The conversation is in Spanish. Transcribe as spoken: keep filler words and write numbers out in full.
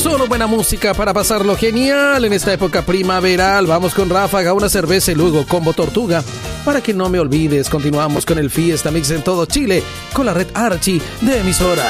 Solo buena música para pasarlo genial en esta época primaveral. Vamos con Ráfaga, una cerveza y luego Combo Tortuga. Para que no me olvides, continuamos con el Fiesta Mix en todo Chile con la red Archie de emisoras.